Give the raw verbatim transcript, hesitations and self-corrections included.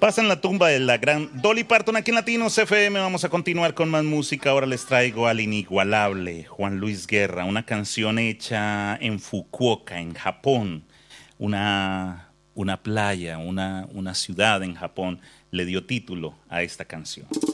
Pasa en la tumba de la gran Dolly Parton aquí en Latinos F M. Vamos a continuar con más música. Ahora les traigo al inigualable Juan Luis Guerra, una canción hecha en Fukuoka, en Japón. Una, una playa, una, una ciudad en Japón le dio título a esta canción.